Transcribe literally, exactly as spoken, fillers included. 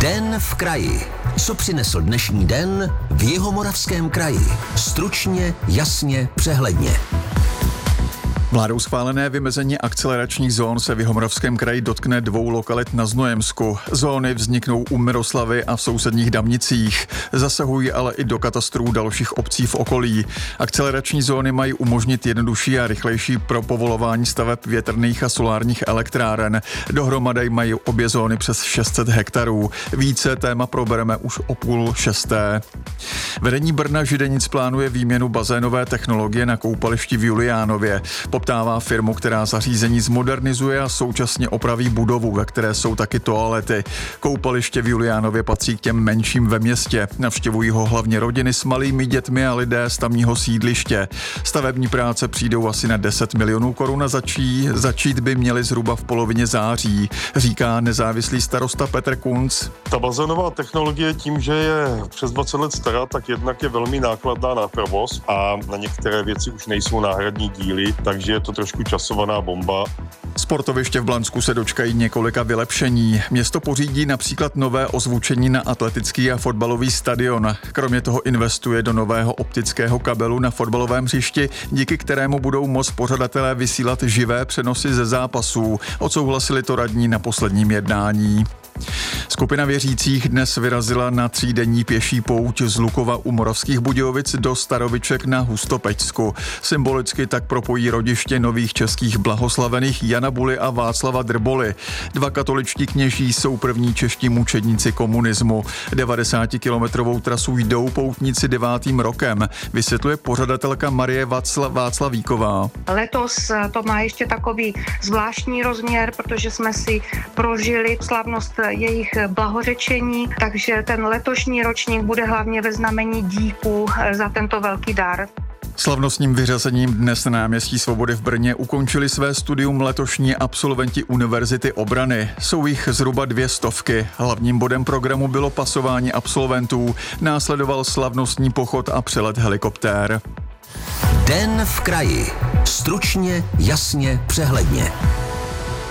Den v kraji. Co přinesl dnešní den v Jihomoravském kraji? Stručně, jasně, přehledně. Vládou schválené vymezení akceleračních zón se v Jihomoravském kraji dotkne dvou lokalit na Znojemsku. Zóny vzniknou u Miroslavy a v sousedních Damnicích. Zasahují ale i do katastrů dalších obcí v okolí. Akcelerační zóny mají umožnit jednodušší a rychlejší pro povolování staveb větrných a solárních elektráren. Dohromady mají obě zóny přes šest set hektarů. Více téma probereme už o půl šesté. Vedení Brna Židenic plánuje výměnu bazénové technologie na koupališti v Juliánově. Poptává firmu, která zařízení zmodernizuje a současně opraví budovu, ve které jsou taky toalety. Koupaliště v Juliánově patří k těm menším ve městě. Navštěvují ho hlavně rodiny s malými dětmi a lidé z tamního sídliště. Stavební práce přijdou asi na deset milionů korun a začí, začít by měly zhruba v polovině září, říká nezávislý starosta Petr Kunc. Ta bazénová technologie tím, že je přes dvacet let stará, tak jednak je velmi nákladná na provoz a na některé věci už nejsou náhradní díly, takže je to trošku časovaná bomba. Sportoviště v Blansku se dočkají několika vylepšení. Město pořídí například nové ozvučení na atletický a fotbalový stadion. Kromě toho investuje do nového optického kabelu na fotbalovém hřišti, díky kterému budou moct pořadatelé vysílat živé přenosy ze zápasů. Odsouhlasili to radní na posledním jednání. Skupina věřících dnes vyrazila na třídenní pěší pouť z Lukova u Moravských Budějovic do Staroviček na Hustopečsku. Symbolicky tak propojí rodiště nových českých blahoslavených Jana Buly a Václava Drboly. Dva katoličtí kněží jsou první čeští mučedníci komunismu. devadesátikilometrovou trasu jdou poutníci devátým rokem, vysvětluje pořadatelka Marie Václa, Václavíková. Letos to má ještě takový zvláštní rozměr, protože jsme si prožili slavnost jejich blahořečení, takže ten letošní ročník bude hlavně ve znamení díků za tento velký dar. Slavnostním vyřazením dnes na náměstí Svobody v Brně ukončili své studium letošní absolventi Univerzity obrany. Jsou jich zhruba dvě stovky. Hlavním bodem programu bylo pasování absolventů. Následoval slavnostní pochod a přelet helikoptér. Den v kraji. Stručně, jasně, přehledně.